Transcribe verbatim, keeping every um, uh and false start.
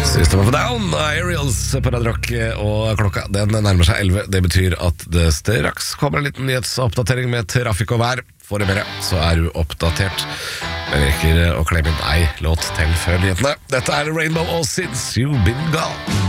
System of a Down, Aerials på Radio Rock, og klokka den nærmer seg elleve. Det betyr at det straks kommer en liten nyhetsoppdatering med trafikk og vær. Får du mer, så er du oppdatert. Men rekker å klemme inn ei låt til før nyhetene. Dette er Rainbow og Since You've Been Gone.